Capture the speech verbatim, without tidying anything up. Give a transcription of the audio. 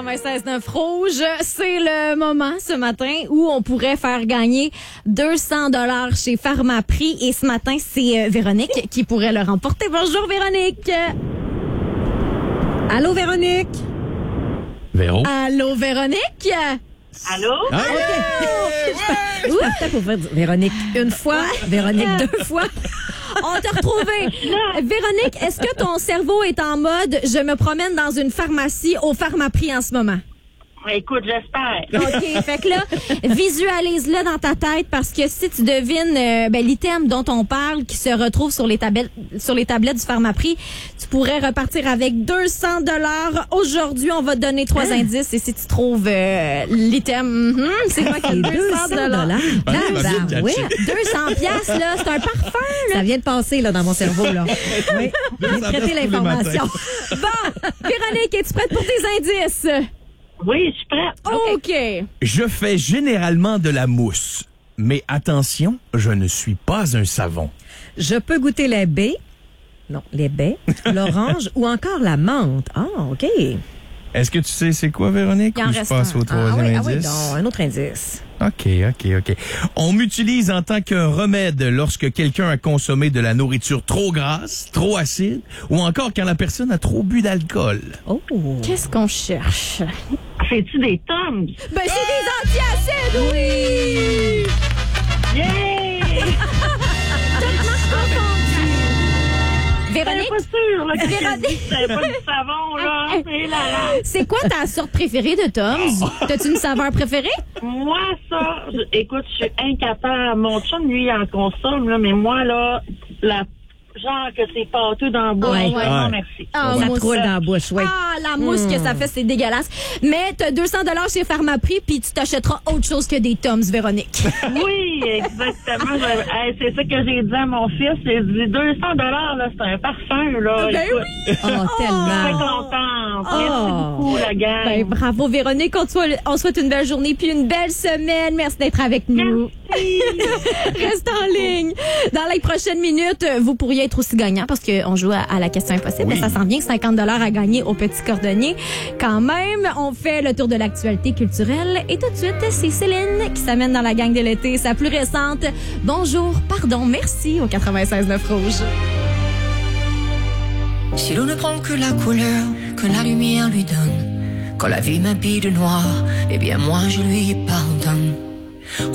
quatre-vingt-seize neuf Rouge. C'est le moment ce matin où on pourrait faire gagner deux cents dollars chez Pharmaprix. Et ce matin, c'est Véronique qui pourrait le remporter. Bonjour Véronique. Allô Véronique. Véro. Allô Véronique. Allô? Ah, OK. Je partais pour faire Véronique une fois, Véronique deux fois. On t'a retrouvé. Véronique, est-ce que ton cerveau est en mode « je me promène dans une pharmacie au Pharmaprix en ce moment » ? Écoute, j'espère. OK, fait que là, visualise-le dans ta tête parce que si tu devines euh, ben, l'item dont on parle qui se retrouve sur les tablettes sur les tablettes du Pharmaprix, tu pourrais repartir avec deux cents dollars. Aujourd'hui, on va te donner trois Ah. indices et si tu trouves euh, l'item, mm-hmm, c'est quoi qui est deux cents dollars? Ah, Ben, ben, oui. deux cents piastres, là, c'est un parfum, là. Ça vient de passer là, dans mon cerveau. Là. Oui. J'ai Ça traité passe tous les l'information. Bon, Véronique, es-tu prête pour tes indices? Oui, je suis prête. OK. Je fais généralement de la mousse. Mais attention, je ne suis pas un savon. Je peux goûter les baies. Non, les baies, l'orange ou encore la menthe. Ah, OK. Est-ce que tu sais c'est quoi, Véronique? Il en Ou je reste passe un. au Ah troisième oui, ah oui, indice? non, un autre indice. OK, OK, OK. On m'utilise en tant qu'un remède lorsque quelqu'un a consommé de la nourriture trop grasse, trop acide, ou encore quand la personne a trop bu d'alcool. Oh. Qu'est-ce qu'on cherche? Fais-tu des tomes? Ben, c'est des antiacides, oui! Yeah! J'étais Véronique, pas sûre, là, quand Véronique. j'ai dit que c'était pas du savon, là. Et là, là. c'est quoi ta sorte préférée de Tom's? T'as-tu une saveur préférée? Moi, ça, je- écoute, je suis incapable. Mon chum, lui, il en consomme, là, mais moi, là, la genre que c'est pâteux dans la bouche. Ouais. Ouais, Ouais. non, merci. Ah, Ça moi, te roule ça- dans la bouche, oui. Ah, la mousse que ça fait, c'est dégueulasse. Mais t'as deux cents dollars chez Pharmaprix, puis tu t'achèteras autre chose que des Tom's, Véronique. Oui, exactement. Je- hey, c'est ça que j'ai dit à mon fils. J'ai dit deux cents dollars, là, c'est un parfum, là. Ben Écoute, oui! Oh, je suis très tellement. contente. Merci Oh. beaucoup, la gang. Ben, bravo, Véronique. On te souhaite, on te souhaite une belle journée puis une belle semaine. Merci d'être avec nous. Reste en ligne. Dans les prochaines minutes, vous pourriez être aussi gagnant parce qu'on joue à, à la question impossible. Oui. Mais ça s'en vient, cinquante dollars à gagner au Petit Cordonnier. Quand même, on fait le tour de l'actualité culturelle. Et tout de suite, c'est Céline qui s'amène dans la gang de l'été, sa plus récente. Bonjour, pardon, merci au quatre-vingt-seize neuf Rouge. Si l'on ne prend que la couleur que la lumière lui donne, quand la vie m'habille de noir, eh bien moi je lui pardonne.